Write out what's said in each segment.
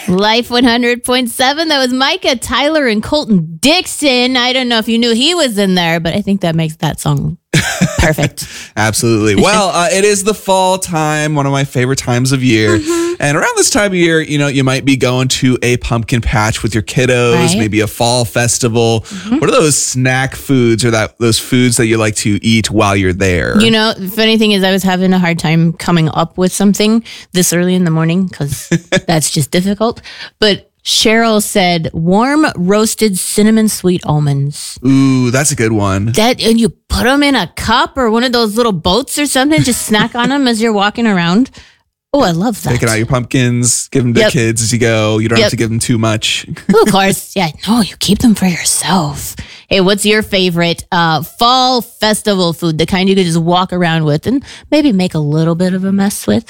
Life 100.7. That was Micah, Tyler, and Colton Dixon. I don't know if you knew he was in there, but I think that makes that song perfect. Absolutely. Well, it is the fall time, one of my favorite times of year. And around this time of year, you might be going to a pumpkin patch with your kiddos, Right. maybe a fall festival. What are those snack foods or those foods that you like to eat while you're there? The funny thing is I was having a hard time coming up with something this early in the morning because that's just difficult. But Cheryl said warm roasted cinnamon sweet almonds. Ooh, that's a good one. And you put them in a cup or one of those little boats or something, just snack on them as you're walking around. Oh, I love that. Taking out your pumpkins, give them to kids as you go. You don't have to give them too much. Of course. Yeah, no, you keep them for yourself. Hey, what's your favorite fall festival food? The kind you could just walk around with and maybe make a little bit of a mess with?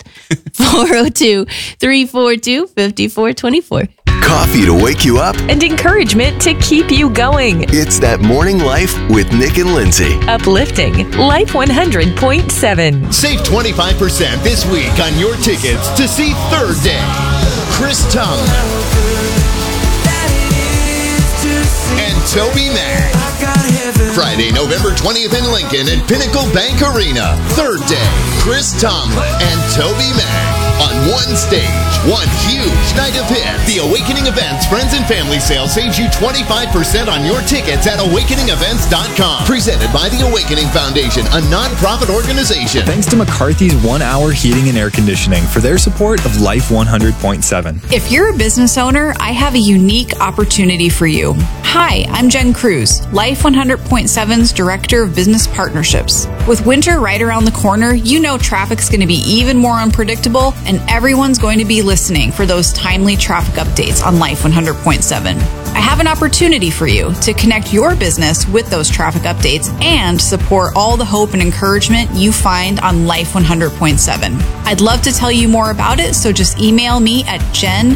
402-342-5424. Coffee to wake you up and encouragement to keep you going. It's that morning life with Nick and Lindsay. Uplifting Life 100.7. Save 25% this week on your tickets to see Third Day. Chris Tung and Toby Mac. Friday, November 20th in Lincoln at Pinnacle Bank Arena. Third Day, Chris Tomlin and Toby Mac. On one stage, one huge night of hits. The Awakening Events Friends and Family Sale saves you 25% on your tickets at awakeningevents.com. Presented by the Awakening Foundation, a non-profit organization. Thanks to McCarthy's 1 Hour Heating and Air Conditioning for their support of Life 100.7. If you're a business owner, I have a unique opportunity for you. Hi, I'm Jen Cruz, Life 100.7's Director of Business Partnerships. With winter right around the corner, you know traffic's going to be even more unpredictable, and everyone's going to be listening for those timely traffic updates on Life 100.7. I have an opportunity for you to connect your business with those traffic updates and support all the hope and encouragement you find on Life 100.7. I'd love to tell you more about it, so just email me at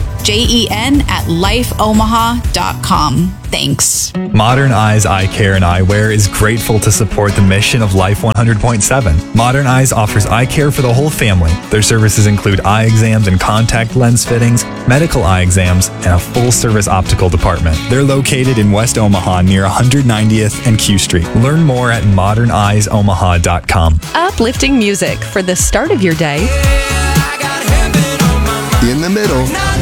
jen@lifeomaha.com. Thanks. Modern Eyes Eye Care and Eyewear is grateful to support the mission of Life 100.7. Modern Eyes offers eye care for the whole family. Their services include eye exams and contact lens fittings, medical eye exams, and a full-service optical department. They're located in West Omaha near 190th and Q Street. Learn more at moderneyesomaha.com. Uplifting music for the start of your day. In the middle.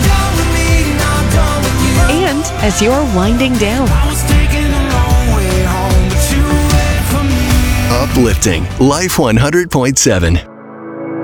And as you're winding down. Uplifting Life 100.7.